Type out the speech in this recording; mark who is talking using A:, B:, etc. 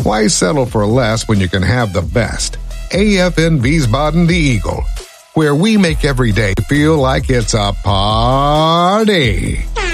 A: Why settle for less when you can have the best? AFN Wiesbaden the Eagle, where we make every day feel like it's a party.